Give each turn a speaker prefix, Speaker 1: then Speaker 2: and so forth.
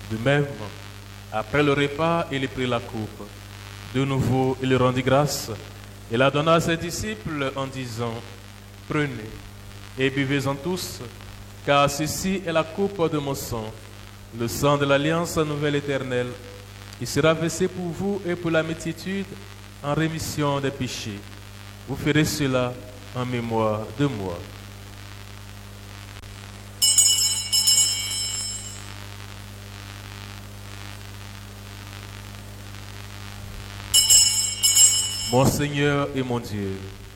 Speaker 1: De même, après le repas, il prit la coupe. De nouveau, il rendit grâce et la donna à ses disciples en disant, « Prenez et buvez-en tous, car ceci est la coupe de mon sang, le sang de l'alliance nouvelle éternelle, qui sera versé pour vous et pour la multitude en rémission des péchés. Vous ferez cela en mémoire de moi. » Mon Seigneur et mon Dieu,